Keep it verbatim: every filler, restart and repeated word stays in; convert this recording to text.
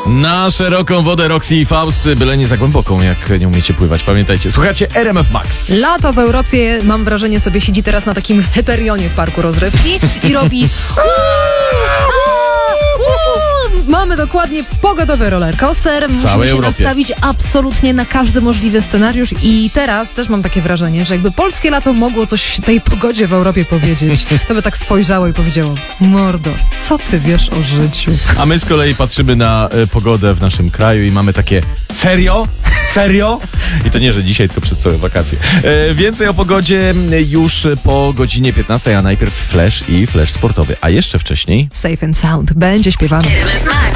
Na szeroką wodę Roxy i Faust, byle nie za głęboką, jak nie umiecie pływać. Pamiętajcie, słuchajcie R M F Max. Lato w Europie, mam wrażenie, sobie siedzi teraz na takim hyperionie w parku rozrywki i robi... Mamy dokładnie pogodowy rollercoaster. Musimy się Europie. nastawić absolutnie na każdy możliwy scenariusz i teraz też mam takie wrażenie, że jakby polskie lato mogło coś tej pogodzie w Europie powiedzieć, to by tak spojrzało i powiedziało: mordo, co ty wiesz o życiu? A my z kolei patrzymy na y, pogodę w naszym kraju i mamy takie: serio? Serio? I to nie, że dzisiaj, tylko przez całe wakacje. E, więcej o pogodzie już po godzinie piętnastej, a najpierw flash i flash sportowy, a jeszcze wcześniej... Safe and Sound będzie śpiewany. R M F Max.